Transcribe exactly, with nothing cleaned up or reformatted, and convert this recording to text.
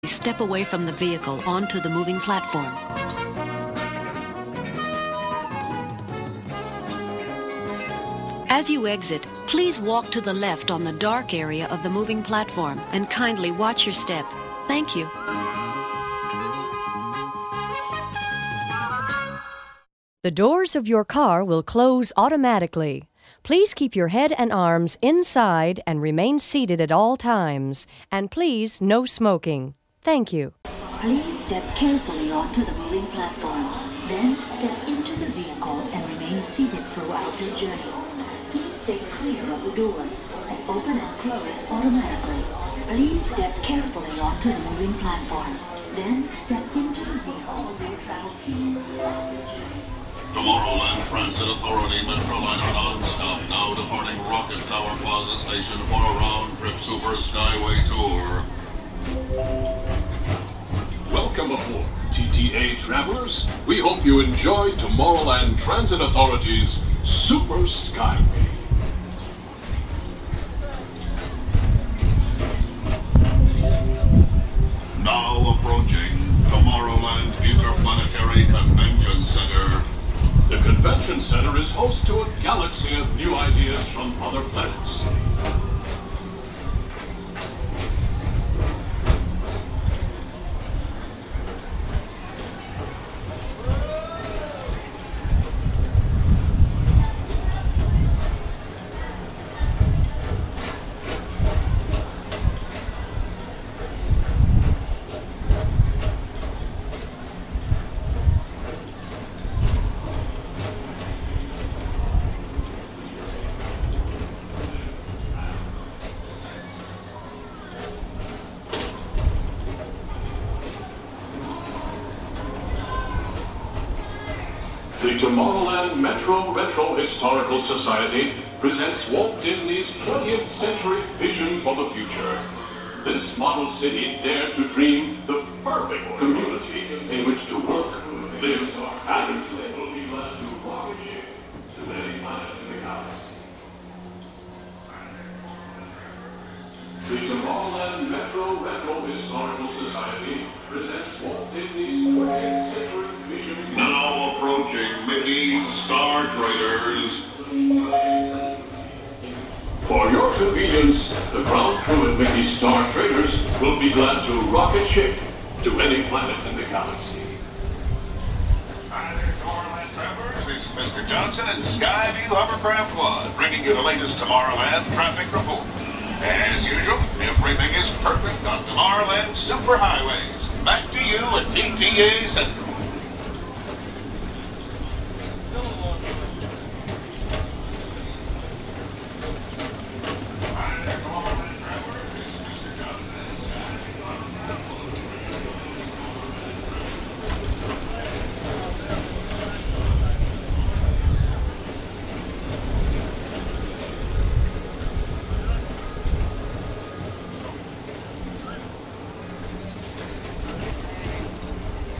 Step away from the vehicle onto the moving platform. As you exit, please walk to the left on the dark area of the moving platform and kindly watch your step. Thank you. The doors of your car will close automatically. Please keep your head and arms inside and remain seated at all times. And please, no smoking. Thank you. Please step carefully onto the moving platform. Then step into the vehicle and remain seated throughout the journey. Please stay clear of the doors and open and close automatically. Please step carefully onto the moving platform. Then step into the vehicle without seat. Tomorrowland Transit Authority Metroliner non-stop, now departing Rocket Tower Plaza Station for a round-trip Super Skyway tour. Welcome aboard, T T A travelers. We hope you enjoy Tomorrowland Transit Authority's Super Skyway. Now approaching Tomorrowland Interplanetary Convention Center. The Convention Center is host to a galaxy of new ideas from other planets. The Tomorrowland Metro Retro Historical Society presents Walt Disney's twentieth century vision for the future. This model city dared to dream the perfect community in which to work, live, and play. Will be glad to rocket ship to any planet in the galaxy. The Tomorrowland Metro Retro Historical Society presents Walt Disney's twentieth century vision. Now approaching Mickey's Star Traders. For your convenience, the ground crew at Mickey's Star Traders will be glad to rocket ship to any planet in the galaxy. Hi there, Tomorrowland travelers. This is Mister Johnson and Skyview Hovercraft One, bringing you the latest Tomorrowland traffic report. As usual, everything is perfect on Tomorrowland Superhighways. Back to you at T T A Central.